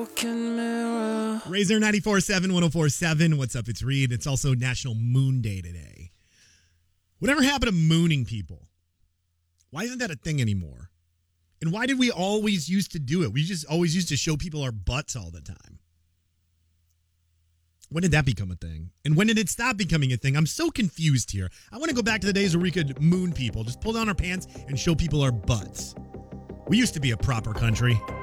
Razor 94.7, 104.7. What's up? It's Reed. It's also National Moon Day today. Whatever happened to mooning people? Why isn't that a thing anymore? And why did we always used to do it? We just always used to show people our butts all the time. When did that become a thing? And when did it stop becoming a thing? I'm so confused here. I want to go back to the days where we could moon people. Just pull down our pants and show people our butts. We used to be a proper country.